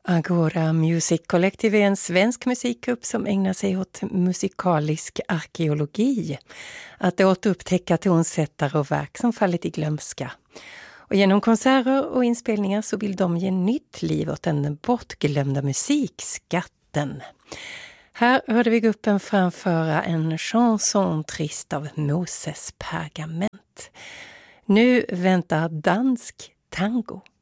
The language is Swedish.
Agora Music Collective är en svensk musikgrupp som ägnar sig åt musikalisk arkeologi. Att återupptäcka tonsättare och verk som fallit i glömska. Och genom konserter och inspelningar så vill de ge nytt liv åt den bortglömda musikskatten. Här hörde vi gruppen framföra en chanson trist av Moses pergament. Nu väntar dansk tango.